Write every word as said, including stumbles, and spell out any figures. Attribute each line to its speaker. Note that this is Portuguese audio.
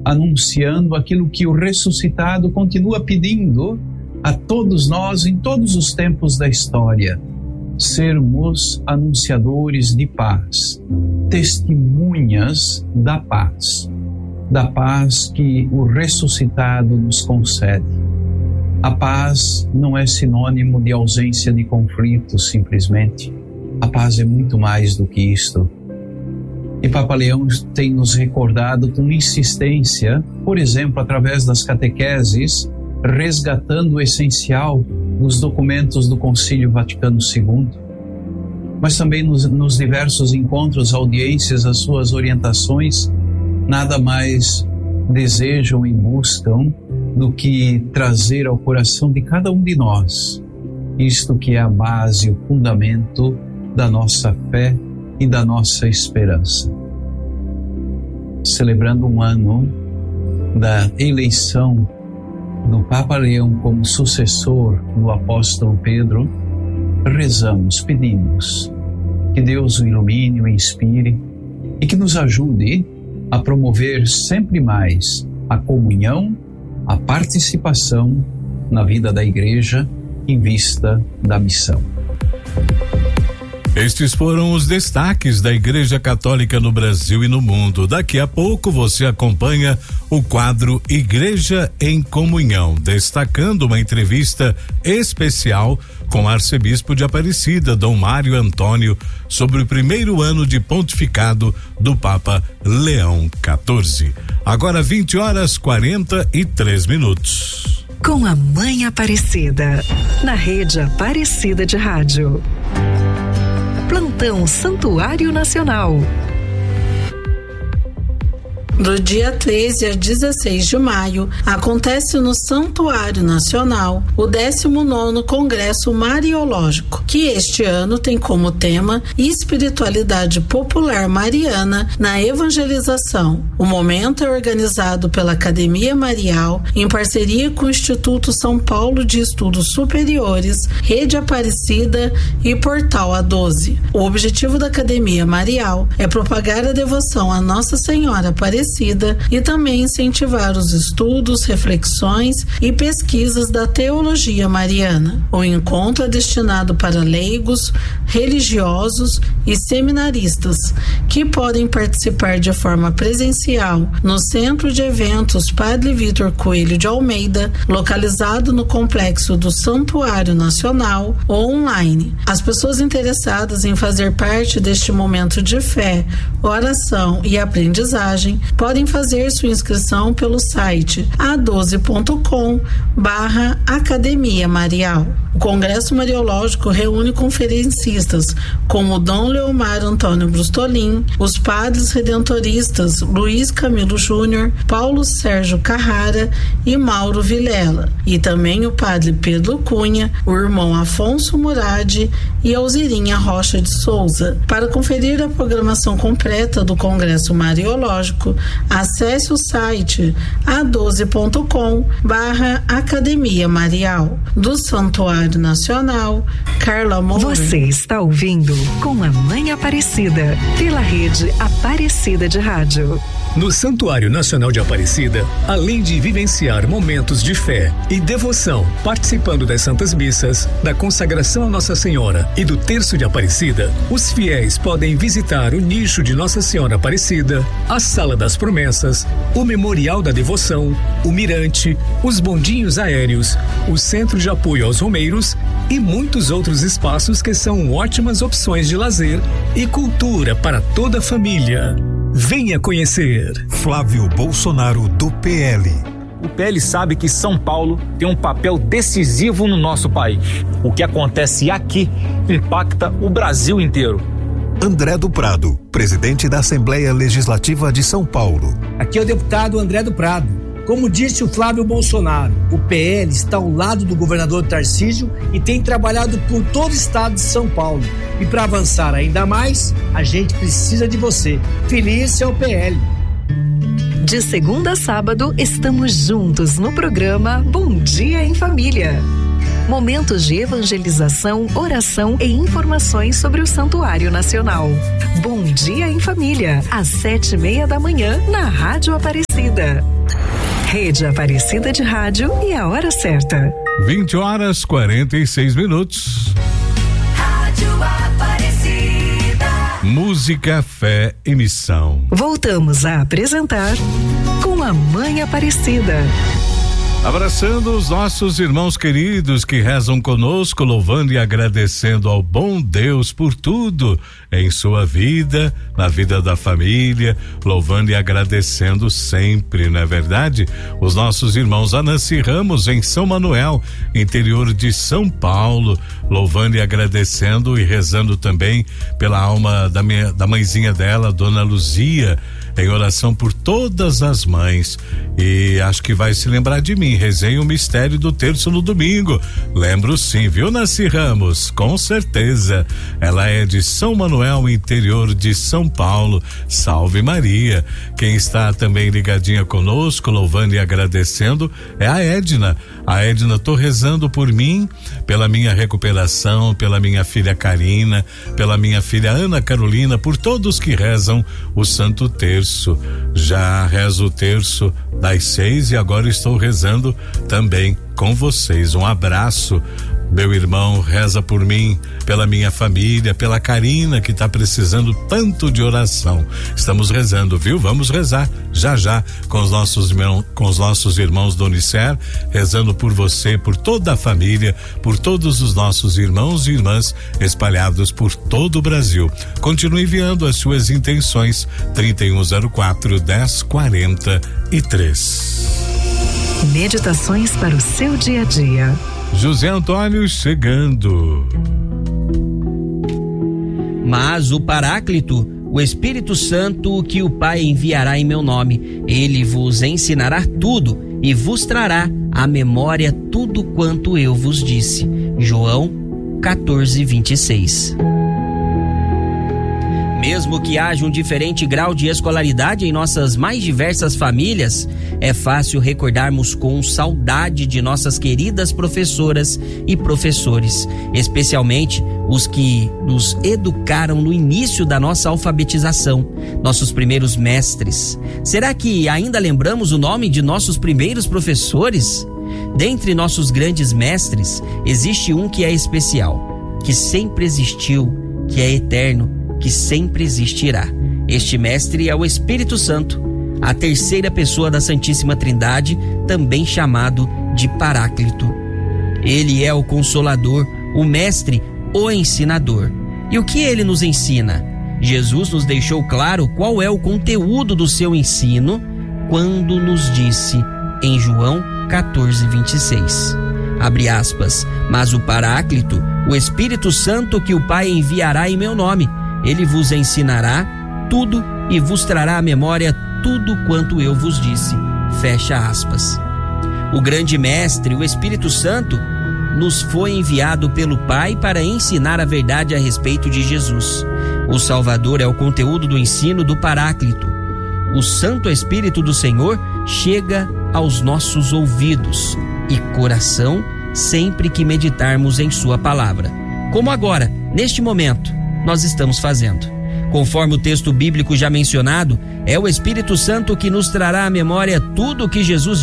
Speaker 1: anunciando aquilo que o ressuscitado continua pedindo a todos nós em todos os tempos da história: sermos anunciadores de paz, testemunhas da paz, da paz que o ressuscitado nos concede. A paz não é sinônimo de ausência de conflitos, simplesmente. A paz é muito mais do que isto. E Papa Leão tem nos recordado com insistência, por exemplo, através das catequeses, resgatando o essencial nos documentos do Concílio Vaticano segundo, mas também nos, nos diversos encontros, audiências, as suas orientações, nada mais desejam e buscam do que trazer ao coração de cada um de nós isto que é a base, o fundamento da nossa fé e da nossa esperança. Celebrando um ano da eleição do Papa Leão como sucessor do apóstolo Pedro, rezamos, pedimos que Deus o ilumine, o inspire e que nos ajude a promover sempre mais a comunhão, a participação na vida da Igreja em vista da missão.
Speaker 2: Estes foram os destaques da Igreja Católica no Brasil e no mundo. Daqui a pouco você acompanha o quadro Igreja em Comunhão, destacando uma entrevista especial com o arcebispo de Aparecida, Dom Mário Antônio, sobre o primeiro ano de pontificado do Papa Leão quatorze. Agora vinte horas quarenta e três minutos.
Speaker 3: Com a Mãe Aparecida, na Rede Aparecida de Rádio. Plantão Santuário Nacional.
Speaker 4: Do dia treze a dezesseis de maio, acontece no Santuário Nacional o décimo nono Congresso Mariológico, que este ano tem como tema Espiritualidade Popular Mariana na Evangelização. O momento é organizado pela Academia Marial, em parceria com o Instituto São Paulo de Estudos Superiores, Rede Aparecida e Portal A doze. O objetivo da Academia Marial é propagar a devoção a Nossa Senhora Aparecida e também incentivar os estudos, reflexões e pesquisas da teologia mariana. O encontro é destinado para leigos, religiosos e seminaristas, que podem participar de forma presencial no Centro de Eventos Padre Vitor Coelho de Almeida, localizado no complexo do Santuário Nacional, ou online. As pessoas interessadas em fazer parte deste momento de fé, oração e aprendizagem podem fazer sua inscrição pelo site a doze ponto com barra Academia Marial. O Congresso Mariológico reúne conferencistas como Dom Leomar Antônio Brustolin, os padres redentoristas Luiz Camilo Júnior, Paulo Sérgio Carrara e Mauro Vilela, e também o padre Pedro Cunha, o irmão Afonso Murad e Alzirinha Rocha de Souza. Para conferir a programação completa do Congresso Mariológico, acesse o site a doze ponto com barra Academia Marial. Do Santuário Nacional, Carla Moura.
Speaker 3: Você está ouvindo Com a Mãe Aparecida, pela Rede Aparecida de Rádio.
Speaker 5: No Santuário Nacional de Aparecida, além de vivenciar momentos de fé e devoção, participando das Santas Missas, da consagração a Nossa Senhora e do Terço de Aparecida, os fiéis podem visitar o nicho de Nossa Senhora Aparecida, a Sala das Promessas, o Memorial da Devoção, o Mirante, os bondinhos aéreos, o Centro de Apoio aos Romeiros e muitos outros espaços que são ótimas opções de lazer e cultura para toda a família. Venha conhecer.
Speaker 6: Flávio Bolsonaro, do P L.
Speaker 7: O P L sabe que São Paulo tem um papel decisivo no nosso país. O que acontece aqui impacta o Brasil inteiro.
Speaker 6: André do Prado, presidente da Assembleia Legislativa de São Paulo.
Speaker 8: Aqui é o deputado André do Prado. Como disse o Flávio Bolsonaro, o P L está ao lado do governador Tarcísio e tem trabalhado por todo o estado de São Paulo. E para avançar ainda mais, a gente precisa de você. Feliz é o P L.
Speaker 3: De segunda a sábado, estamos juntos no programa Bom Dia em Família. Momentos de evangelização, oração e informações sobre o Santuário Nacional. Bom Dia em Família, às sete e meia da manhã, na Rádio Aparecida. Rede Aparecida de Rádio e a hora certa.
Speaker 2: vinte horas e quarenta e seis minutos.
Speaker 3: Rádio Aparecida.
Speaker 2: Música, fé e missão.
Speaker 3: Voltamos a apresentar Com a Mãe Aparecida.
Speaker 2: Abraçando os nossos irmãos queridos que rezam conosco, louvando e agradecendo ao bom Deus por tudo em sua vida, na vida da família, louvando e agradecendo sempre, não é verdade? Os nossos irmãos Ananci Ramos em São Manuel, interior de São Paulo, louvando e agradecendo e rezando também pela alma da minha, da mãezinha dela, Dona Luzia, em oração por todas as mães. E acho que vai se lembrar de mim. Rezei o mistério do terço no domingo. Lembro sim, viu, Nancy Ramos? Com certeza. Ela é de São Manuel, interior de São Paulo. Salve Maria. Quem está também ligadinha conosco, louvando e agradecendo, é a Edna. A Edna, tô rezando por mim, pela minha recuperação, pela minha filha Karina, pela minha filha Ana Carolina, por todos que rezam o Santo Terço. Já rezo o terço das seis e agora estou rezando também com vocês. Um abraço, meu irmão, reza por mim, pela minha família, pela Karina que está precisando tanto de oração. Estamos rezando, viu? Vamos rezar já já com os nossos irmãos, com os nossos irmãos do Unicer, rezando por você, por toda a família, por todos os nossos irmãos e irmãs espalhados por todo o Brasil. Continue enviando as suas intenções. trinta e um zero quatro, dez quarenta e três.
Speaker 3: Meditações para o seu dia a dia.
Speaker 2: José Antônio chegando.
Speaker 9: Mas o Paráclito, o Espírito Santo, que o Pai enviará em meu nome, ele vos ensinará tudo e vos trará à memória tudo quanto eu vos disse. João quatorze, vinte e seis. Mesmo que haja um diferente grau de escolaridade em nossas mais diversas famílias, é fácil recordarmos com saudade de nossas queridas professoras e professores, especialmente os que nos educaram no início da nossa alfabetização, nossos primeiros mestres. Será que ainda lembramos o nome de nossos primeiros professores? Dentre nossos grandes mestres, existe um que é especial, que sempre existiu, que é eterno, que sempre existirá. Este mestre é o Espírito Santo, a terceira pessoa da Santíssima Trindade, também chamado de Paráclito. Ele é o Consolador, o Mestre, o Ensinador. E o que ele nos ensina? Jesus nos deixou claro qual é o conteúdo do seu ensino quando nos disse em João quatorze, vinte e seis. Abre aspas. Mas o Paráclito, o Espírito Santo que o Pai enviará em meu nome, ele vos ensinará tudo e vos trará à memória tudo quanto eu vos disse. Fecha aspas. O grande mestre, o Espírito Santo, nos foi enviado pelo Pai para ensinar a verdade a respeito de Jesus. O Salvador é o conteúdo do ensino do Paráclito. O Santo Espírito do Senhor chega aos nossos ouvidos e coração sempre que meditarmos em sua palavra. Como agora, neste momento, nós estamos fazendo. Conforme o texto bíblico já mencionado, é o Espírito Santo que nos trará à memória tudo o que Jesus